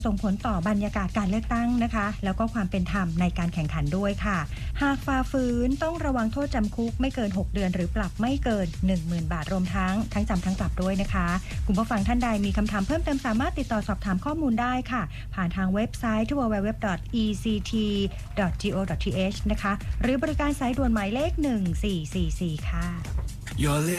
ส่งผลต่อบรรยากาศการเลือกตั้งนะคะแล้วก็ความเป็นธรรมในการแข่งขันด้วยค่ะหากฝ่าฝืนต้องระวังโทษจำคุกไม่เกิน6 เดือนหรือปรับไม่เกิน 10,000 บาทรวมทั้งจำทั้งปรับด้วยนะคะคุณผู้ฟังท่านใดมีคำถามเพิ่มเติมสามารถติดต่อสอบถามข้อมูลได้ค่ะผ่านทางเว็บไซต์ www.ect.go.th นะคะหรือบริการสายด่วนหมายเลข1444ค่ะ